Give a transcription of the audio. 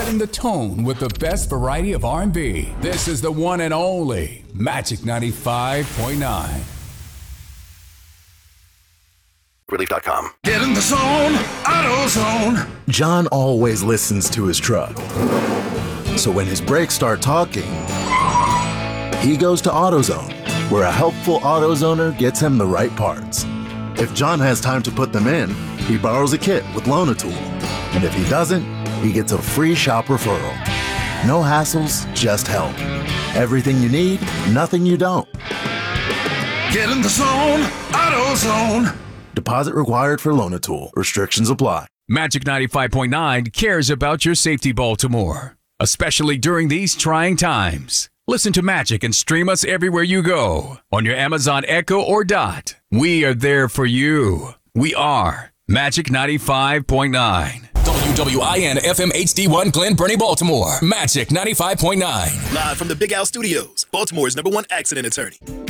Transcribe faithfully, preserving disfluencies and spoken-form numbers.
setting the tone with the best variety of R and B. This is the one and only Magic ninety-five point nine. Relief dot com. Get in the zone, AutoZone. John always listens to his truck. So when his brakes start talking, he goes to AutoZone, where a helpful AutoZoner gets him the right parts. If John has time to put them in, he borrows a kit with Loan-A-Tool. And if he doesn't, he gets a free shop referral. No hassles, just help. Everything you need, nothing you don't. Get in the zone, AutoZone. Deposit required for Loan-A-Tool. Restrictions apply. Magic ninety-five point nine cares about your safety, Baltimore, especially during these trying times. Listen to Magic and stream us everywhere you go, on your Amazon Echo or Dot. We are there for you. We are Magic ninety-five point nine. W W I N F M H D one Glen Burnie, Baltimore. Magic ninety-five point nine. Live from the Big Al Studios, Baltimore's number one accident attorney.